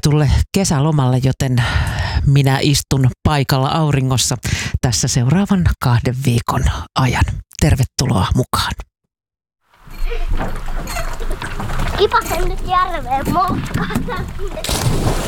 rajatulle kesälomalle, joten minä istun paikalla auringossa tässä seuraavan 2 viikon ajan. Tervetuloa mukaan. Kipasen nyt järveen moukkaan.